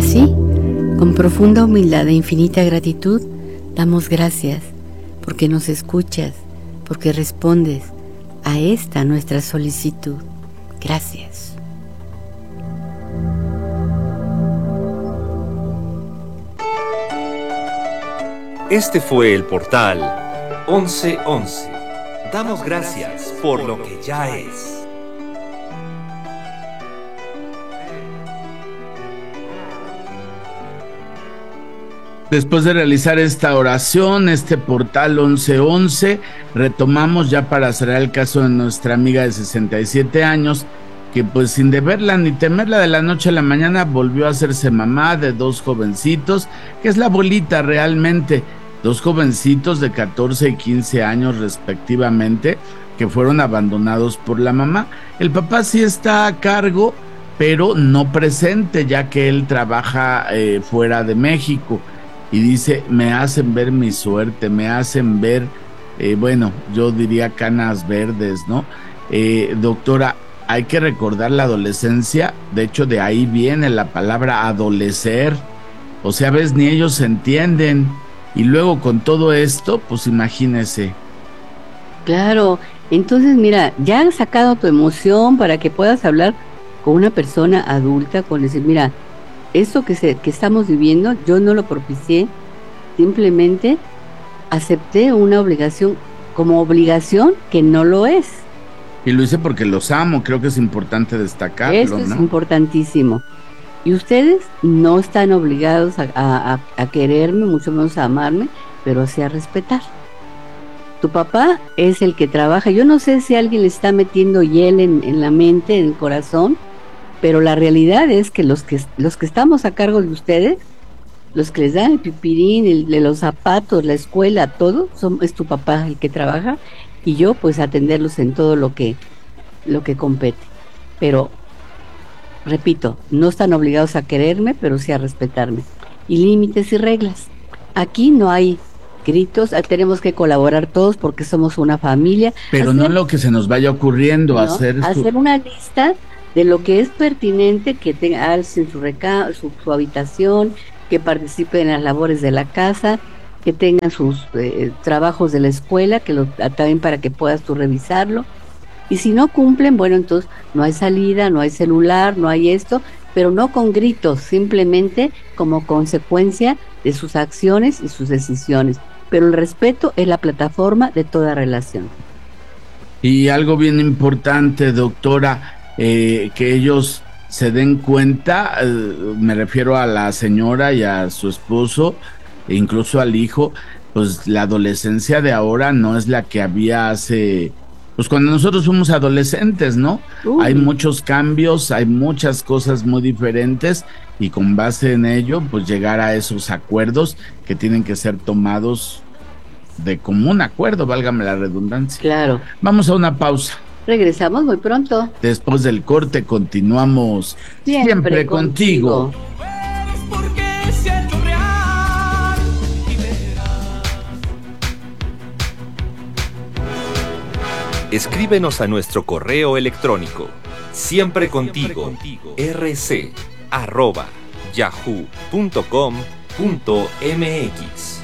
Así, con profunda humildad e infinita gratitud, damos gracias porque nos escuchas, porque respondes a esta nuestra solicitud. Gracias. Este fue el portal 1111. Damos gracias por lo que ya es. Después de realizar esta oración, este portal 1111, retomamos ya para cerrar el caso de nuestra amiga de 67 años, que pues sin deberla ni temerla, de la noche a la mañana volvió a hacerse mamá de 2 jovencitos, que es la abuelita realmente, 2 jovencitos de 14 y 15 años respectivamente, que fueron abandonados por la mamá. El papá sí está a cargo, pero no presente, ya que él trabaja fuera de México. Y dice, me hacen ver mi suerte, me hacen ver, bueno, yo diría canas verdes, ¿no? Doctora, hay que recordar la adolescencia, de hecho de ahí viene la palabra adolecer, o sea, ves, ni ellos se entienden, y luego con todo esto, pues imagínese. Claro, entonces mira, ya has sacado tu emoción para que puedas hablar con una persona adulta, con decir, mira, esto que estamos viviendo, yo no lo propicié, simplemente acepté una obligación como obligación que no lo es. Y lo hice porque los amo, creo que es importante destacarlo, Esto es ¿no? importantísimo. Y ustedes no están obligados a quererme, mucho menos a amarme, pero sí a respetar. Tu papá es el que trabaja. Yo no sé si alguien le está metiendo hiel en la mente, en el corazón, pero la realidad es que los que estamos a cargo de ustedes, los que les dan el pipirín, los zapatos, la escuela, todo, es tu papá el que trabaja, y yo pues atenderlos en todo lo que compete. Pero, repito, no están obligados a quererme, pero sí a respetarme. Y límites y reglas. Aquí no hay gritos, tenemos que colaborar todos porque somos una familia. Pero no lo que se nos vaya ocurriendo, ¿no? Hacer una lista de lo que es pertinente, que tenga en su habitación, que participe en las labores de la casa, que tengan sus trabajos de la escuela, también para que puedas tú revisarlo. Y si no cumplen, bueno, entonces no hay salida, no hay celular, no hay esto, pero no con gritos, simplemente como consecuencia de sus acciones y sus decisiones. Pero el respeto es la plataforma de toda relación. Y algo bien importante, doctora, que ellos se den cuenta, me refiero a la señora y a su esposo, e incluso al hijo, pues la adolescencia de ahora no es la que había hace, pues cuando nosotros fuimos adolescentes, ¿no? Hay muchos cambios, hay muchas cosas muy diferentes, y con base en ello, pues llegar a esos acuerdos que tienen que ser tomados de común acuerdo, válgame la redundancia. Claro. Vamos a una pausa. Regresamos muy pronto. Después del corte continuamos siempre contigo. Escríbenos a nuestro correo electrónico siemprecontigo rc@yahoo.com.mx.